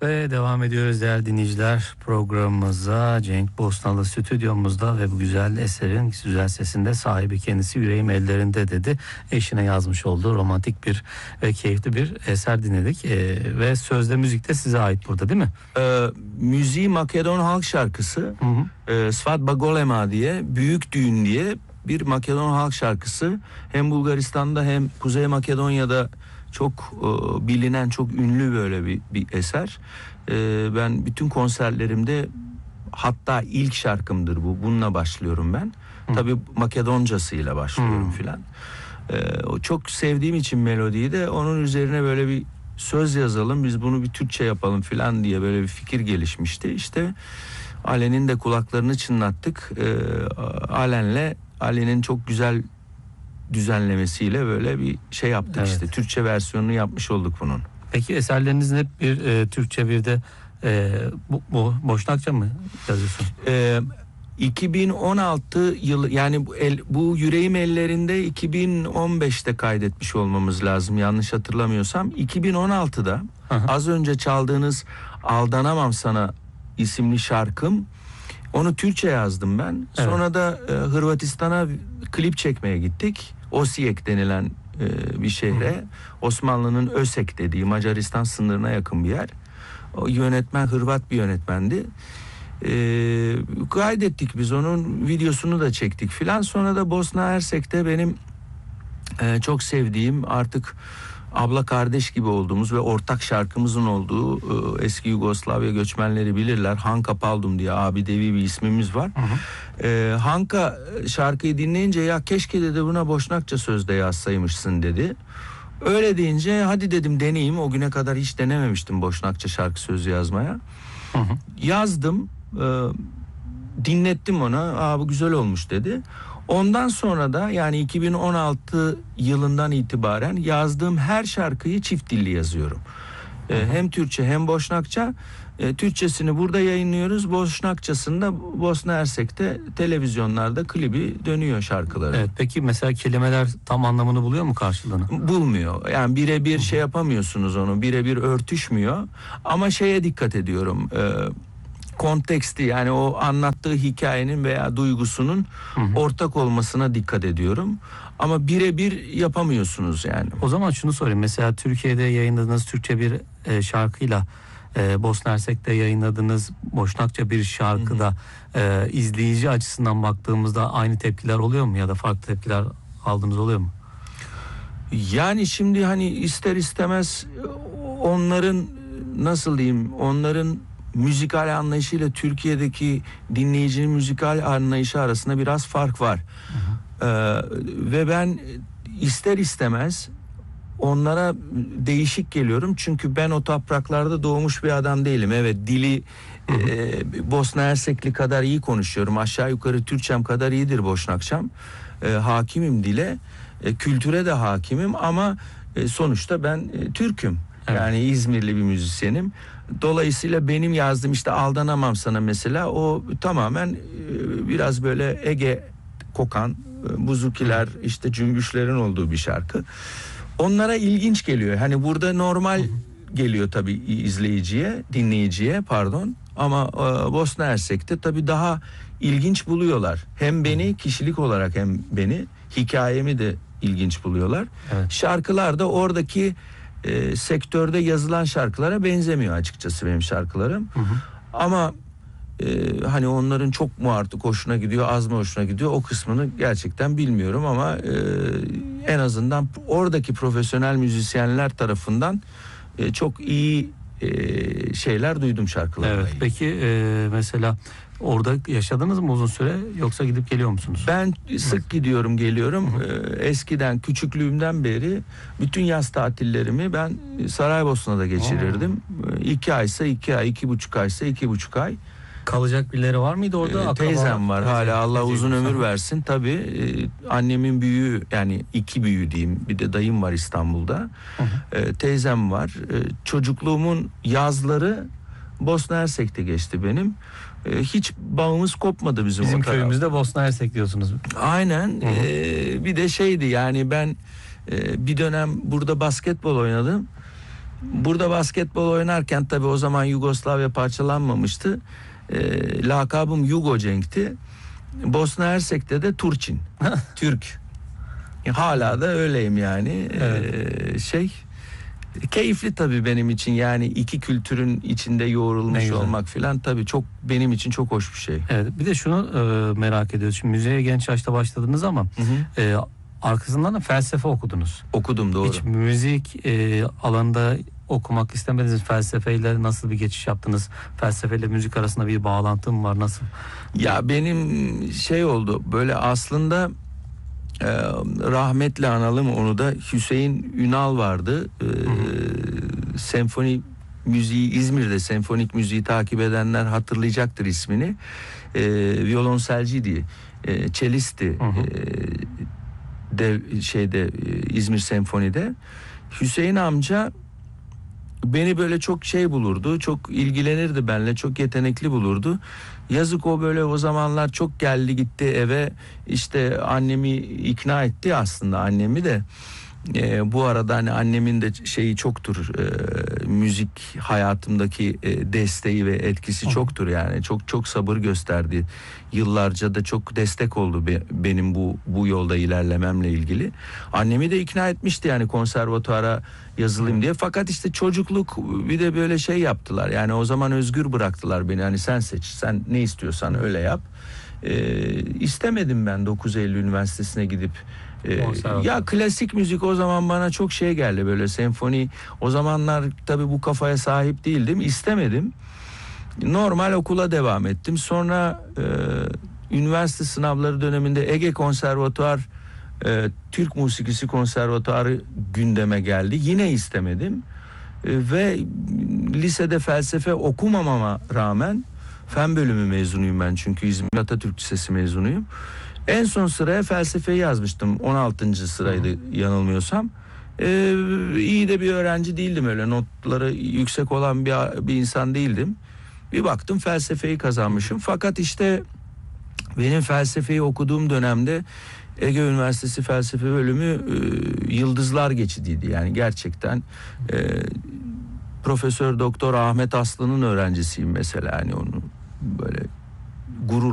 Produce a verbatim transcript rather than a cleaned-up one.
Ve devam ediyoruz değerli dinleyiciler programımıza. Cenk Bosnalı stüdyomuzda ve bu güzel eserin güzel sesinde sahibi kendisi yüreğim ellerinde dedi. Eşine yazmış olduğu romantik bir ve keyifli bir eser dinledik. Ee, ve sözde müzik de size ait burada değil mi? Ee, müziği Makedon halk şarkısı. Hı hı. E, Svadba Golema diye, Büyük Düğün diye bir Makedon halk şarkısı. Hem Bulgaristan'da hem Kuzey Makedonya'da çok e, bilinen, çok ünlü böyle bir, bir eser. E, ben bütün konserlerimde, hatta ilk şarkımdır bu. Bununla başlıyorum ben. Hı. Tabii Makedoncasıyla başlıyorum filan. E, o çok sevdiğim için melodiyi de onun üzerine böyle bir söz yazalım, biz bunu bir Türkçe yapalım filan diye böyle bir fikir gelişmişti. İşte Alen'in de kulaklarını çınlattık. E, Alen'le Ali'nin çok güzel düzenlemesiyle böyle bir şey yaptık, evet. işte Türkçe versiyonunu yapmış olduk bunun. Peki eserlerinizin hep bir e, Türkçe bir de e, bu, bu Boşnakça mı yazıyorsun? E, iki bin on altı yılı, yani bu, el, bu Yüreğim Ellerinde iki bin on beşte kaydetmiş olmamız lazım yanlış hatırlamıyorsam. iki bin on altıda Aha. az önce çaldığınız Aldanamam Sana isimli şarkım, onu Türkçe yazdım ben. Evet. Sonra da e, Hırvatistan'a klip çekmeye gittik. Osijek denilen e, bir şehre. Hı. Osmanlı'nın Ösek dediği, Macaristan sınırına yakın bir yer. O yönetmen Hırvat bir yönetmendi. E, kaydettik biz, onun videosunu da çektik filan. Sonra da Bosna Hersek'te benim e, çok sevdiğim, artık abla kardeş gibi olduğumuz ve ortak şarkımızın olduğu e, eski Yugoslavya göçmenleri bilirler. Hanka Paldum diye abidevi bir ismimiz var. Hı hı. E, Hanka şarkıyı dinleyince ya keşke dedi buna Boşnakça sözde yazsaymışsın dedi. Öyle deyince hadi dedim deneyeyim. O güne kadar hiç denememiştim Boşnakça şarkı sözü yazmaya. Hı hı. Yazdım, e, dinlettim ona. Aa, bu güzel olmuş dedi. Ondan sonra da yani iki bin on altı yılından itibaren yazdığım her şarkıyı çift dilli yazıyorum. Ee, hem Türkçe hem Boşnakça. Ee, Türkçesini burada yayınlıyoruz. Boşnakçasını da Bosna Hersek'te televizyonlarda klibi dönüyor şarkıları. Evet, peki mesela kelimeler tam anlamını buluyor mu karşılığını? Bulmuyor. Yani birebir şey yapamıyorsunuz onu. Birebir örtüşmüyor. Ama şeye dikkat ediyorum. Ee, konteksti, yani o anlattığı hikayenin veya duygusunun hı hı. ortak olmasına dikkat ediyorum. Ama birebir yapamıyorsunuz yani. O zaman şunu sorayım. Mesela Türkiye'de yayınladığınız Türkçe bir e, şarkıyla e, Bosna Hersek'te yayınladığınız Boşnakça bir şarkıda hı hı. E, izleyici açısından baktığımızda aynı tepkiler oluyor mu ya da farklı tepkiler aldığınız oluyor mu? Yani şimdi hani ister istemez onların, nasıl diyeyim, onların müzikal anlayışıyla Türkiye'deki dinleyicinin müzikal anlayışı arasında biraz fark var. Hı hı. Ee, ve ben ister istemez onlara değişik geliyorum. Çünkü ben o topraklarda doğmuş bir adam değilim. Evet, dili e, Bosna Hersekli kadar iyi konuşuyorum. Aşağı yukarı Türkçem kadar iyidir Boşnakçam. E, hakimim dile. E, kültüre de hakimim ama e, sonuçta ben e, Türk'üm. Evet. Yani İzmirli bir müzisyenim. Dolayısıyla benim yazdığım işte Aldanamam Sana mesela, o tamamen e, biraz böyle Ege kokan, e, buzukiler, işte cümbüşlerin olduğu bir şarkı. Onlara ilginç geliyor. Hani burada normal geliyor tabii izleyiciye, dinleyiciye pardon. Ama e, Bosna Hersek'te tabii daha ilginç buluyorlar. Hem beni kişilik olarak hem beni, hikayemi de ilginç buluyorlar. Evet. Şarkılar da oradaki e, sektörde yazılan şarkılara benzemiyor açıkçası benim şarkılarım. Hı hı. Ama e, hani onların çok mu artık hoşuna gidiyor, az mı hoşuna gidiyor, o kısmını gerçekten bilmiyorum ama e, en azından oradaki profesyonel müzisyenler tarafından e, çok iyi e, şeyler duydum şarkılarla. Evet. Peki e, mesela orada yaşadınız mı uzun süre, yoksa gidip geliyor musunuz? Ben sık gidiyorum geliyorum. Ee, eskiden, küçüklüğümden beri bütün yaz tatillerimi ben Saraybosna'da geçirirdim. Aa. İki aysa iki ay, iki buçuk aysa iki buçuk ay. Kalacak birileri var mıydı orada? Ee, teyzem var. Teyzem. Hala Allah uzun ömür versin. Tabii e, annemin büyüğü, yani iki büyüğü diyeyim. Bir de dayım var İstanbul'da. Ee, teyzem var. Ee, çocukluğumun yazları Bosna Hersek'te geçti benim. Hiç bağımız kopmadı bizim. Bizim köyümüzde Bosna Hersek diyorsunuz. Aynen. Ee, bir de şeydi yani ben e, bir dönem burada basketbol oynadım. burada basketbol oynarken tabii o zaman Yugoslavya parçalanmamıştı. E, lakabım Yugo Cenk'ti. Bosna Hersek'te de Turçin. Türk. Hala da öyleyim yani. Evet. E, şey keyifli tabii benim için, yani iki kültürün içinde yoğrulmuş olmak filan tabii çok benim için çok hoş bir şey. Evet, bir de şunu e, merak ediyoruz. Şimdi müziğe genç yaşta başladınız ama Hı hı. e, arkasından da felsefe okudunuz. Okudum, doğru. Hiç müzik e, alanında okumak istemediniz. Felsefeyle nasıl bir geçiş yaptınız? Felsefeyle müzik arasında bir bağlantı mı var? Nasıl? Ya benim şey oldu böyle aslında, e, rahmetle analım onu da, Hüseyin Ünal vardı. E, senfoni müziği, İzmir'de senfonik müziği takip edenler hatırlayacaktır ismini. E, violonselciydi, e, çelisti. Hı hı. E, de şeyde e, İzmir Senfoni'de. Hüseyin amca beni böyle çok şey bulurdu, çok ilgilenirdi benimle, çok yetenekli bulurdu. Yazık, o böyle o zamanlar çok geldi gitti eve, işte annemi ikna etti, aslında annemi de. Ee, bu arada hani annemin de şeyi çoktur, e, müzik hayatımdaki e, desteği ve etkisi çoktur, yani çok çok sabır gösterdi, yıllarca da çok destek oldu be, benim bu bu yolda ilerlememle ilgili. Annemi de ikna etmişti yani konservatuara yazılayım diye, fakat işte çocukluk, bir de böyle şey yaptılar yani, o zaman özgür bıraktılar beni, hani sen seç, sen ne istiyorsan öyle yap. Ee, istemedim ben dokuz Eylül Üniversitesi'ne gidip. Ee, ya klasik müzik o zaman bana çok şey geldi, böyle senfoni, o zamanlar tabii bu kafaya sahip değildim, istemedim. Normal okula devam ettim. Sonra e, üniversite sınavları döneminde Ege Konservatuar e, Türk Musikisi Konservatuarı gündeme geldi. Yine istemedim. E, ve lisede felsefe okumamama rağmen, fen bölümü mezunuyum ben çünkü, İzmir Atatürk Lisesi mezunuyum. En son sıraya felsefeyi yazmıştım. on altıncı sıraydı yanılmıyorsam. Ee, iyi de bir öğrenci değildim, öyle notları yüksek olan bir, bir insan değildim. Bir baktım felsefeyi kazanmışım. Fakat işte benim felsefeyi okuduğum dönemde Ege Üniversitesi Felsefe Bölümü e, yıldızlar geçidiydi. Yani gerçekten e, Profesör Doktor Ahmet Aslı'nın öğrencisiyim mesela. Yani onu böyle gurur